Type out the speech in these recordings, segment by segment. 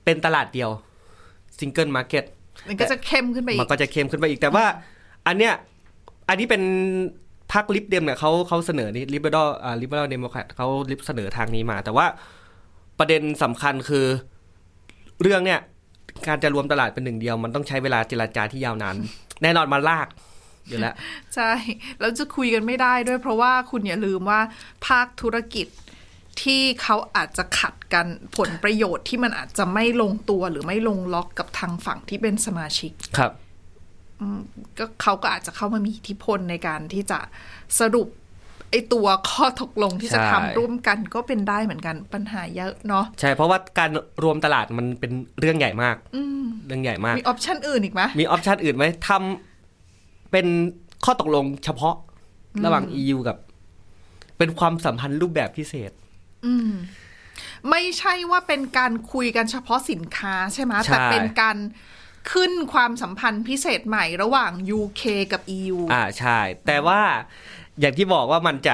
เป็นตลาดเดียวซิงเกิลมาร์เก็ตมันก็จะเข้มขึ้นไปอีกมันก็จะเข้มขึ้นไปอีกแต่ว่าอันนี้เป็นพรรคลิบเดมเนี่ยเขาเสนอนี่ลิเบอรัลเดโมแครตเขาเสนอทางนี้มาแต่ว่าประเด็นสำคัญคือเรื่องเนี่ยการจะรวมตลาดเป็นหนึ่งเดียวมันต้องใช้เวลาเจรจาที่ยาวนานแน่นอนมันลากอยู่แล้วใช่แล้วจะคุยกันไม่ได้ด้วยเพราะว่าคุณอย่าลืมว่าภาคธุรกิจที่เขาอาจจะขัดกันผลประโยชน์ที่มันอาจจะไม่ลงตัวหรือไม่ลงล็อกกับทางฝั่งที่เป็นสมาชิกครับก็เขาก็อาจจะเข้ามามีอิทธิพลในการที่จะสรุปไอ้ตัวข้อตกลงที่จะทำร่วมกันก็เป็นได้เหมือนกันปัญหาเยอะเนาะใช่เพราะว่าการรวมตลาดมันเป็นเรื่องใหญ่มากเรื่องใหญ่มากมีออปชันอื่นอีกไหมมีออปชันอื่นไหมทำเป็นข้อตกลงเฉพาะระหว่าง EU กับเป็นความสัมพันธ์รูปแบบพิเศษไม่ใช่ว่าเป็นการคุยกันเฉพาะสินค้าใช่ไหมแต่เป็นการขึ้นความสัมพันธ์พิเศษใหม่ระหว่าง UK กับ EU ใช่แต่ว่าอย่างที่บอกว่ามัน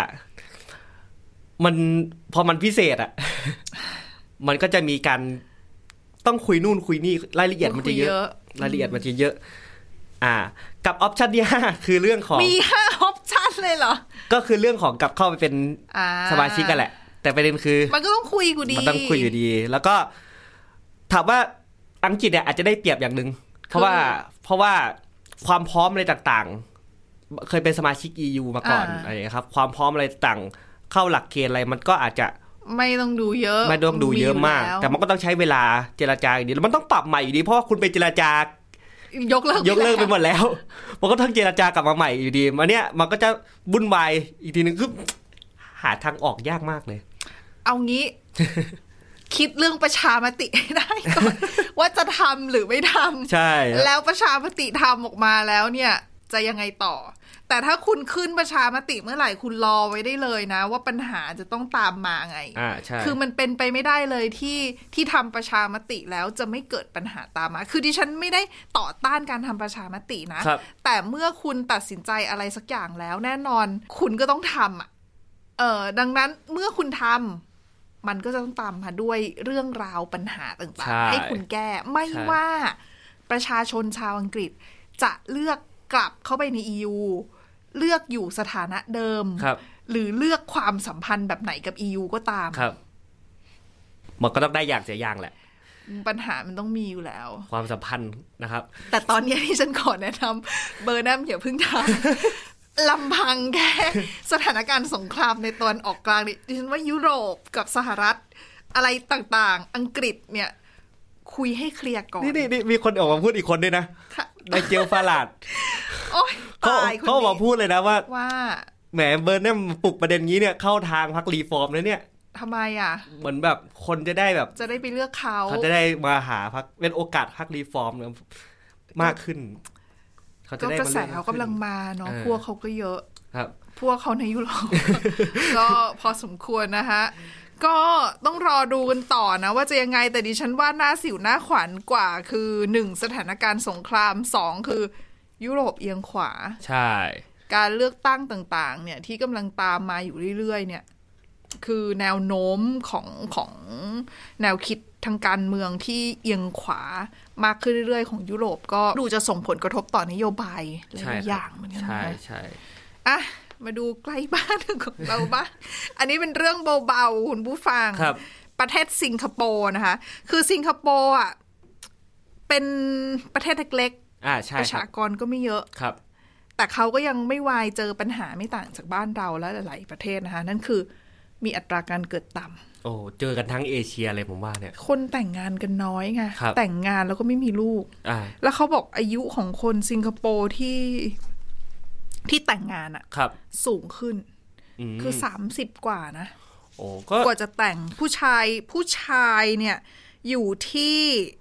พอมันพิเศษอ่ะ มันก็จะมีการต้องคุยนู่นคุยนี่รายละเอียดมันจะเยอะรายละเอียดมันจะเยอะกับออปชันที่5คือเรื่องของมี5ออปชันเลยเหรอก็คือเรื่องของกลับเข้าไปเป็นสมาชิกกันแหละแต่ประเด็นคือมันก็ต้องคุยอยู่ดีมันต้องคุยอยู่ดีแล้วก็ถามว่าอังกฤษเนี่ยอาจจะได้เปรียบอย่างนึงเพราะว่าความพร้อมอะไรต่างๆเคยเป็นสมาชิก EU มาก่อนอะไรครับความพร้อมอะไรต่างเข้าหลักเกณฑ์อะไรมันก็อาจจะไม่ต้องดูเยอะไม่ต้องดูเยอะมากแต่มันก็ต้องใช้เวลาเจรจาอยู่ดีแล้วมันต้องปรับใหม่อยู่ดีเพราะว่าคุณไปเจรจากยกเลิกไปหมดแล้วมันก็ต้องเจรจากลับมาใหม่อยู่ดีมันเนี่ยมันก็จะวุ่นวายอีกทีนึงคือหาทางออกยากมากเลยเอางี้ คิดเรื่องประชามติให้ได้ก่อน ว่าจะทำหรือไม่ทำใช่แล้วประชามติทำออกมาแล้วเนี่ยจะยังไงต่อแต่ถ้าคุณขึ้นประชามติเมื่อไหร่คุณรอไว้ได้เลยนะว่าปัญหาจะต้องตามมาไงใช่คือมันเป็นไปไม่ได้เลยที่ทำประชามติแล้วจะไม่เกิดปัญหาตามมาคือดิฉันไม่ได้ต่อต้านการทำประชามตินะแต่เมื่อคุณตัดสินใจอะไรสักอย่างแล้วแน่นอนคุณก็ต้องทำดังนั้นเมื่อคุณทำมันก็จะต้องตามมาด้วยเรื่องราวปัญหาต่างๆให้คุณแก้ไม่ว่าประชาชนชาวอังกฤษจะเลือกกลับเข้าไปใน EU เลือกอยู่สถานะเดิมหรือเลือกความสัมพันธ์แบบไหนกับ EU ก็ตามมันก็ต้องได้อย่างเสียอย่างแหละปัญหามันต้องมีอยู่แล้วความสัมพันธ์นะครับแต่ตอนนี้ที่ฉันขอแนะนำเบอร์นัมอย่าเพิ่งทำลำพังแค่สถานการณ์สงครามในตอนออกกลางนี่ดิฉันว่ายุโรปกับสหรัฐอะไรต่างๆอังกฤษเนี่ยคุยให้เคลียร์ก่อนนี่มีคนออกมาพูดอีกคนด้วยนะในเจลฟาลาดเขาบอกพูดเลยนะว่าแหมเบอร์เนี่ยปลุกประเด็นนี้เนี่ยเข้าทางพรรครีฟอร์มแล้วเนี่ยทำไมเหมือนแบบคนจะได้แบบจะได้ไปเลือกเขาจะได้มาหาพรรคเป็นโอกาสพรรครีฟอร์มมากขึ้นเขาจะได้กระแสเขากำลังมาเนาะพวกเขาก็เยอะครับพวกเขาในยุโรป ก็พอสมควรนะคะก็ต้องรอดูกันต่อนะว่าจะยังไงแต่ดิฉันว่าหน้าสิวหน้าขวัญกว่าคือ1สถานการณ์สงคราม2คือยุโรปเอียงขวาใช่การเลือกตั้งต่างๆเนี่ยที่กำลังตามมาอยู่เรื่อยๆเนี่ยคือแนวโน้มของแนวคิดทางการเมืองที่เอียงขวามากขึ้นเรื่อยๆของยุโรปก็ดูจะส่งผลกระทบต่อนโยบายหลายอย่างเหมือนกันนะใช่อ่ะมาดูใกล้บ้านของเราบ้างอันนี้เป็นเรื่องเบาๆคุณผู้ฟังประเทศสิงคโปร์นะคะคือสิงคโปร์เป็นประเทศเล็กๆประชากรก็ไม่เยอะแต่เขาก็ยังไม่วายเจอปัญหาไม่ต่างจากบ้านเราและหลายๆประเทศนะคะนั่นคือมีอัตราการเกิดต่ำโอ้เจอกันทั้งเอเชียเลยผมว่าเนี่ยคนแต่งงานกันน้อยไงแต่งงานแล้วก็ไม่มีลูกแล้วเขาบอกอายุของคนสิงคโปร์ที่แต่งงานสูงขึ้นคือ30กว่านะกว่าจะแต่งผู้ชายเนี่ยอยู่ที่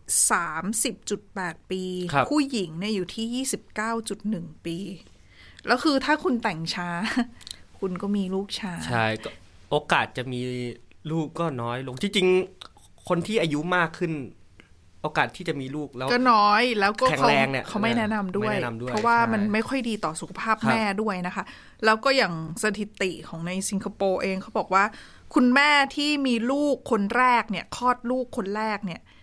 30.8 ปีผู้หญิงเนี่ยอยู่ที่ 29.1 ปีแล้วคือถ้าคุณแต่งช้าคุณก็มีลูกช้าใช่โอกาสจะมีลูกก็น้อยลงที่จริงคนที่อายุมากขึ้นโอกาสที่จะมีลูกแล้วก็น้อยแล้วก็เขาไม่แนะนำด้วยเพราะว่ามันไม่ค่อยดีต่อสุขภาพแม่ด้วยนะคะแล้วก็อย่างสถิติของในสิงคโปร์เองเขาบอกว่าคุณแม่ที่มีลูกคนแรกเนี่ยคลอดลูกคนแรกเนี่ย